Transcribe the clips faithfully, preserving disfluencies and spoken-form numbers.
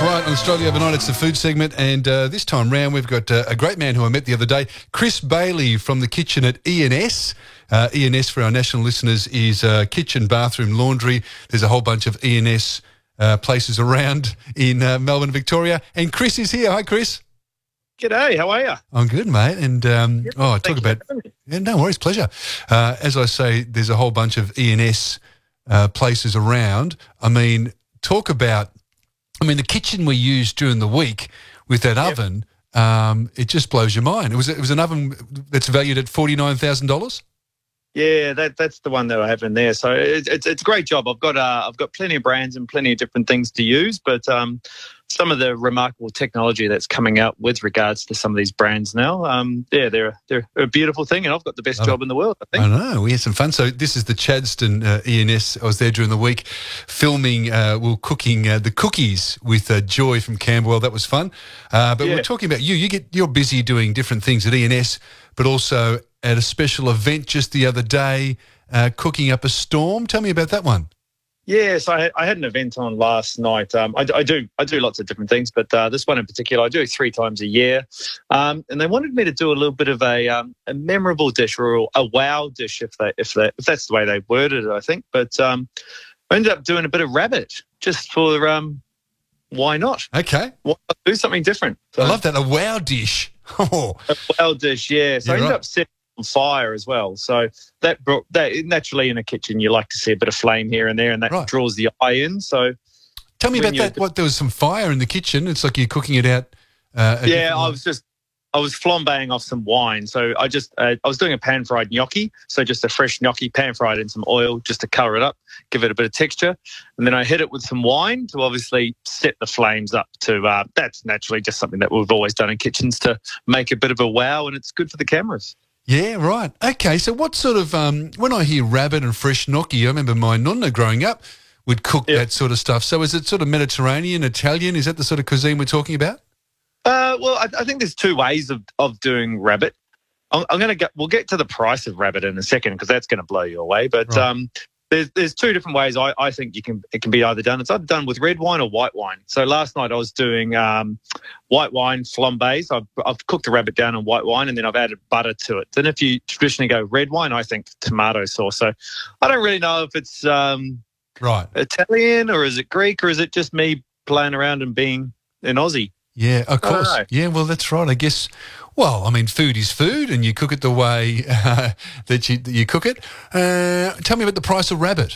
right. On Australia Overnight, it's the food segment, and uh, this time round we've got uh, a great man who I met the other day, Chris Bailey from the kitchen at E and S. Uh, E and S, for our national listeners, is uh, kitchen, bathroom, laundry. There's a whole bunch of E and S uh, places around in uh, Melbourne, Victoria. And Chris is here. Hi, Chris. G'day, how are you? I'm good, mate. And, um, Yep, oh, talk about... Yeah, no worries, pleasure. Uh, as I say, there's a whole bunch of E and S uh, places around. I mean, talk about... I mean, the kitchen we used during the week with that yep. oven, um, it just blows your mind. It was it was an oven that's valued at forty-nine thousand dollars? Yeah, that that's the one that I have in there. So it, it's it's a great job. I've got uh, I've got plenty of brands and plenty of different things to use, but um, some of the remarkable technology that's coming out with regards to some of these brands now, um, yeah, they're they're a beautiful thing, and I've got the best oh, job in the world, I think. I know. We had some fun. So this is the Chadstone uh, E and S. I was there during the week filming, uh, well, cooking uh, the cookies with uh, Joy from Camberwell. That was fun. Uh, but yeah. we're talking about you. You get you're busy doing different things at E and S, but also at a special event just the other day, uh, cooking up a storm. Tell me about that one. Yeah, so I, I had an event on last night. Um, I, I do I do lots of different things, but uh, this one in particular I do three times a year. Um, and they wanted me to do a little bit of a um, a memorable dish or a wow dish, if they if they if that's the way they worded it, I think. But um, I ended up doing a bit of rabbit just for um, why not? Okay, why not do something different? So, I love that, a wow dish. Oh, a wow dish, yeah. So You're I ended right. up setting on fire as well. So that brought that naturally in a kitchen you like to see a bit of flame here and there, and that right. draws the eye in. So tell me about that. What, there was some fire in the kitchen. It's like you're cooking it out. Uh, yeah, I was just I was flambeing off some wine. So I just uh, I was doing a pan fried gnocchi. So just a fresh gnocchi, pan fried in some oil just to colour it up, give it a bit of texture, and then I hit it with some wine to obviously set the flames up. To uh, that's naturally just something that we've always done in kitchens to make a bit of a wow, and it's good for the cameras. Yeah, right. Okay, so what sort of, um, when I hear rabbit and fresh gnocchi, I remember my nonna growing up would cook yep. that sort of stuff. So is it sort of Mediterranean, Italian? Is that the sort of cuisine we're talking about? Uh, well, I, I think there's two ways of, of doing rabbit. I'm, I'm going to get, we'll get to the price of rabbit in a second because that's going to blow you away. But right. um, there's there's two different ways I, I think you can it can be either done. It's either done with red wine or white wine. So last night I was doing um, white wine flambés. I've, I've cooked the rabbit down in white wine and then I've added butter to it. Then if you traditionally go red wine, I think tomato sauce. So I don't really know if it's um, right Italian or is it Greek or is it just me playing around and being an Aussie? Yeah, of course. Yeah, well, that's right. I guess, well, I mean, food is food and you cook it the way uh, that, you, that you cook it. Uh, tell me about the price of rabbit.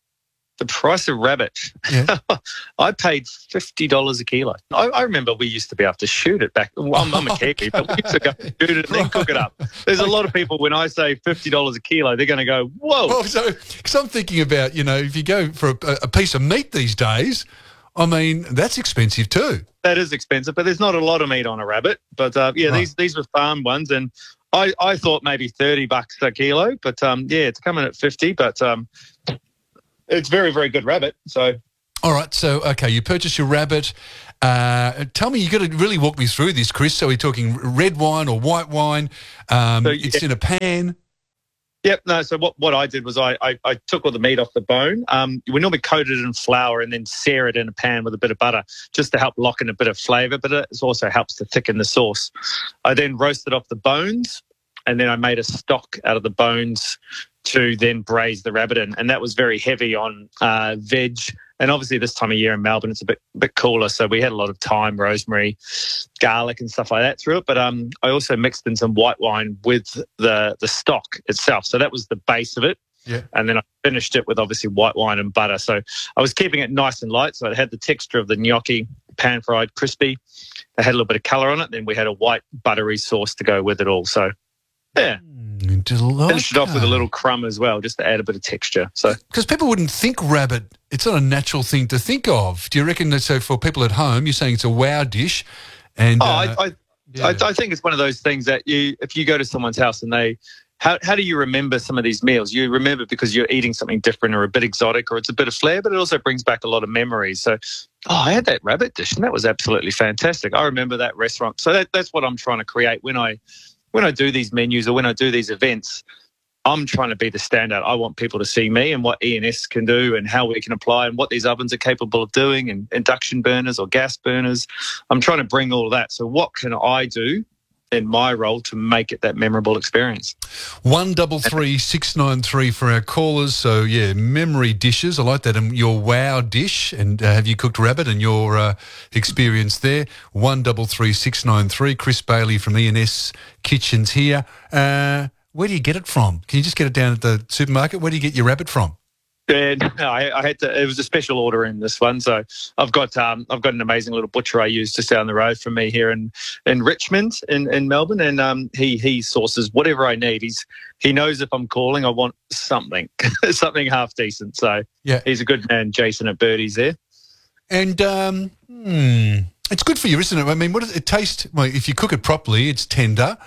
The price of rabbit? Yeah. I paid fifty dollars a kilo. I, I remember we used to be able to shoot it back. Well, I'm, I'm a Kiwi, but we used to go shoot it and then cook it up. There's a lot of people, when I say fifty dollars a kilo, they're going to go, whoa. Well, so, because I'm thinking about, you know, if you go for a, a piece of meat these days, I mean, that's expensive too. That is expensive, but there's not a lot of meat on a rabbit. But uh, yeah, right. these these were farm ones, and I, I thought maybe thirty bucks a kilo, but um, yeah, it's coming at fifty. But um, it's very very good rabbit. So, all right, so okay, you purchase your rabbit. Uh, tell me, you got to really walk me through this, Chris. So we're talking red wine or white wine. Um, so, yeah. It's in a pan. Yep. No. So what, what I did was I, I, I took all the meat off the bone. Um, we normally coat it in flour and then sear it in a pan with a bit of butter just to help lock in a bit of flavour, but it also helps to thicken the sauce. I then roasted off the bones and then I made a stock out of the bones to then braise the rabbit in, and that was very heavy on uh, veg. And obviously this time of year in Melbourne, it's a bit bit cooler, so we had a lot of thyme, rosemary, garlic and stuff like that through it. But um, I also mixed in some white wine with the, the stock itself. So that was the base of it. Yeah. And then I finished it with obviously white wine and butter. So I was keeping it nice and light, so it had the texture of the gnocchi, pan-fried, crispy. It had a little bit of colour on it. Then we had a white buttery sauce to go with it all. So, yeah. Delightful. Finished it off with a little crumb as well, just to add a bit of texture. So, because people wouldn't think rabbit, it's not a natural thing to think of. Do you reckon that? So for people at home, you're saying it's a wow dish, and oh, uh, I, I, yeah. I, I think it's one of those things that you, if you go to someone's house and they, how how do you remember some of these meals? You remember because you're eating something different or a bit exotic, or it's a bit of flair, but it also brings back a lot of memories. So, oh, I had that rabbit dish, and that was absolutely fantastic. I remember that restaurant. So that, that's what I'm trying to create when I when I do these menus or when I do these events. I'm trying to be the standout. I want people to see me and what E N S can do and how we can apply and what these ovens are capable of doing, and induction burners or gas burners. I'm trying to bring all of that. So what can I do in my role to make it that memorable experience? One double three six nine three for our callers. So yeah, memory dishes. I like that. And your wow dish. And uh, have you cooked rabbit and your uh, experience there? One double three six nine three. Chris Bailey from E N S Kitchens here. Uh, where do you get it from? Can you just get it down at the supermarket? Where do you get your rabbit from? And I, I had to. It was a special order in this one, so I've got um, I've got an amazing little butcher I use just down the road from me here in, in Richmond in, in Melbourne, and um, he he sources whatever I need. He's he knows if I'm calling, I want something something half decent. So yeah, he's a good man, Jason at Birdie's there. And um, hmm, it's good for you, isn't it? I mean, what does it taste? Well, if you cook it properly, it's tender.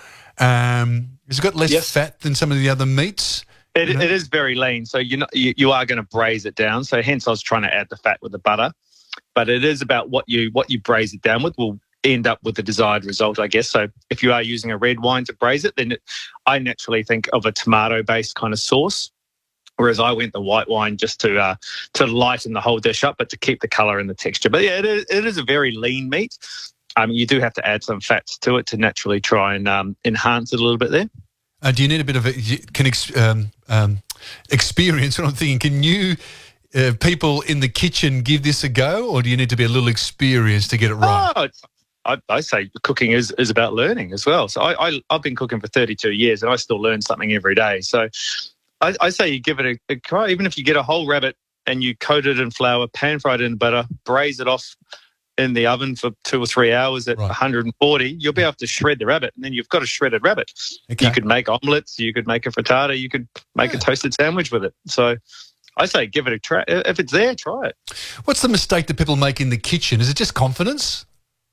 Um, has it got less yes. fat than some of the other meats? It, you know? it is very lean, so you know you, you are going to braise it down. So hence, I was trying to add the fat with the butter, but it is about what you what you braise it down with will end up with the desired result, I guess. So if you are using a red wine to braise it, then it, I naturally think of a tomato-based kind of sauce, whereas I went the white wine just to uh, to lighten the whole dish up, but to keep the colour and the texture. But yeah, it is, it is a very lean meat. Um, you do have to add some fats to it to naturally try and um, enhance it a little bit there. Uh, do you need a bit of a can ex, um, um, experience? What I'm thinking, can you uh, people in the kitchen give this a go, or do you need to be a little experienced to get it right? Oh, I, I say cooking is, is about learning as well. So I, I, I've been cooking for thirty-two years and I still learn something every day. So I, I say you give it a, a try. Even if you get a whole rabbit and you coat it in flour, pan fry it in butter, braise it off in the oven for two or three hours at right. one hundred forty, you'll be able to shred the rabbit, and then you've got a shredded rabbit. Okay. You could make omelettes, you could make a frittata, you could make yeah. a toasted sandwich with it. So I say give it a try. If it's there, try it. What's the mistake that people make in the kitchen? Is it just confidence?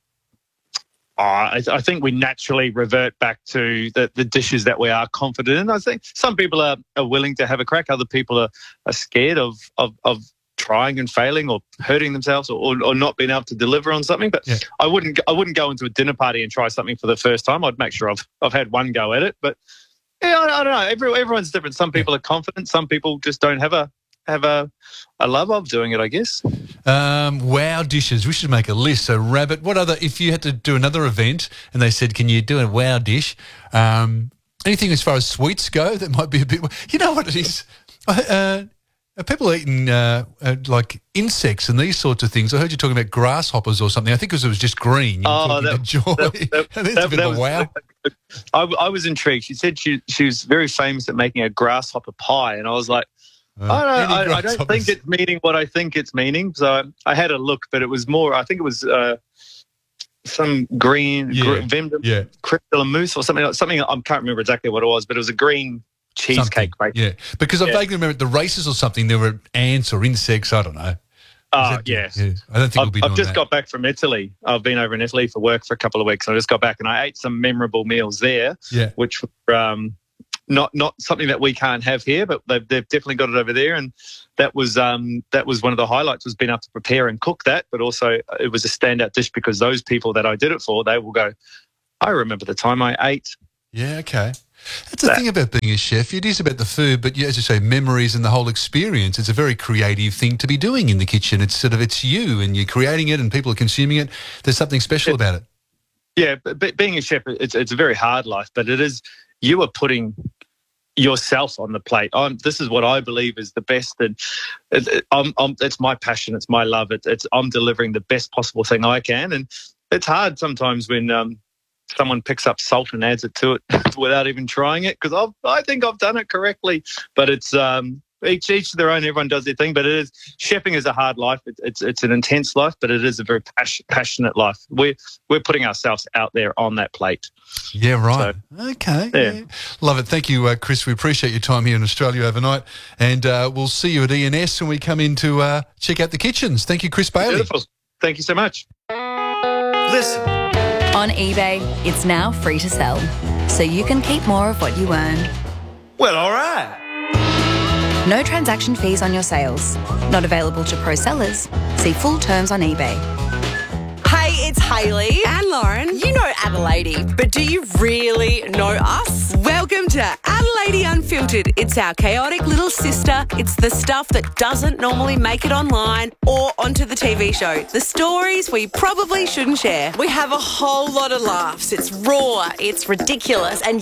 Oh, I, I think we naturally revert back to the, the dishes that we are confident in. I think some people are, are willing to have a crack. Other people are, are scared of, of, of trying and failing or hurting themselves or, or not being able to deliver on something. But yeah. I wouldn't I wouldn't go into a dinner party and try something for the first time. I'd make sure I've I've had one go at it. But yeah, I, I don't know. Every, everyone's different. Some people are confident. Some people just don't have a have a, a love of doing it, I guess. Um, wow dishes. We should make a list. So rabbit. What other? If you had to do another event and they said, "Can you do a wow dish?" Um, anything as far as sweets go that might be a bit. You know what it is. Uh, Are people eating uh, uh, like insects and these sorts of things? I heard you talking about grasshoppers or something. I think it was, it was just green. You were oh, that, joy. That, that, That's that, a bit that of a was, wow. I, I was intrigued. She said she she was very famous at making a grasshopper pie, and I was like, uh, I don't, I, I don't think it's meaning what I think it's meaning. So I, I had a look, but it was more. I think it was uh, some green, yeah, gr- Vim, yeah. crystal mousse or something. Something I can't remember exactly what it was, but it was a green cheesecake, right? Yeah, because I yeah. vaguely remember at the races or something there were ants or insects. I don't know. Oh, that, yes. Yeah, I don't think I've, we'll be doing I've just that. got back from Italy. I've been over in Italy for work for a couple of weeks. And I just got back and I ate some memorable meals there, yeah. which were um, not not something that we can't have here, but they've, they've definitely got it over there. And that was um, that was one of the highlights, was being able to prepare and cook that. But also it was a standout dish because those people that I did it for, they will go, I remember the time I ate. Yeah, okay. That's the thing about being a chef. It is about the food, but as you say, memories and the whole experience. It's a very creative thing to be doing in the kitchen. It's sort of, it's you and you're creating it and people are consuming it. There's something special it, about it. Yeah, but being a chef, it's it's a very hard life, but it is, you are putting yourself on the plate. I'm, this is what I believe is the best, and it, it, I'm, I'm, it's my passion, it's my love. It, it's I'm delivering the best possible thing I can, and it's hard sometimes when um, someone picks up salt and adds it to it without even trying it, because I think I've done it correctly. But it's um, each each to their own. Everyone does their thing. But it is, chefing is a hard life. It, it's it's an intense life, but it is a very pas- passionate life. We're we're putting ourselves out there on that plate. Yeah, right. So, okay. Yeah. Yeah. Love it. Thank you, uh, Chris. We appreciate your time here in Australia overnight, and uh, we'll see you at E N S when we come in to uh, check out the kitchens. Thank you, Chris Bailey. Beautiful. Thank you so much. Listen. On eBay, it's now free to sell, so you can keep more of what you earn. Well, all right. No transaction fees on your sales. Not available to pro sellers. See full terms on eBay. Hey, it's Hayley and Lauren. You know Adelaide. But do you really know us? Welcome to Adelaide Unfiltered. It's our chaotic little sister. It's the stuff that doesn't normally make it online or onto the T V show. The stories we probably shouldn't share. We have a whole lot of laughs. It's raw, it's ridiculous, and